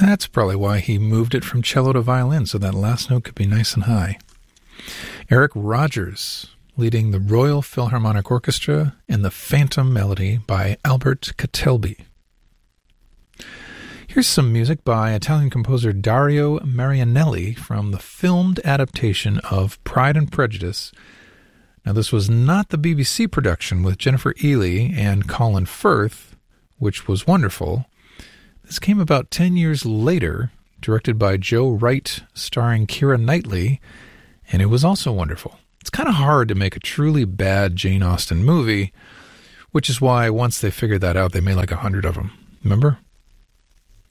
That's probably why he moved it from cello to violin, so that last note could be nice and high. Eric Rogers, leading the Royal Philharmonic Orchestra in The Phantom Melody by Albert Catelbi. Here's some music by Italian composer Dario Marianelli from the filmed adaptation of Pride and Prejudice. Now, this was not the BBC production with Jennifer Ehle and Colin Firth, which was wonderful. This came about 10 years later, directed by Joe Wright, starring Keira Knightley, and it was also wonderful. It's kind of hard to make a truly bad Jane Austen movie, which is why once they figured that out, they made like 100 of them. Remember?